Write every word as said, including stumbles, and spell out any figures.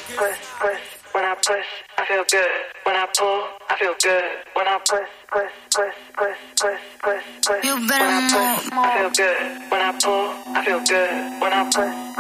push, push. When I push, I feel good. When I pull, I feel good. When I push, push, push, push, push, push, push. You When better I push, move, I feel good. When I pull, I feel good. When I push.